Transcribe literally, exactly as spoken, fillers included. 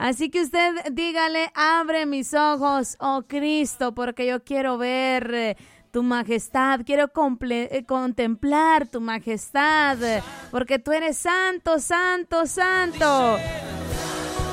Así que usted dígale, abre mis ojos, oh Cristo, porque yo quiero ver eh, tu majestad, quiero comple- eh, contemplar tu majestad, eh, porque tú eres santo, santo, santo.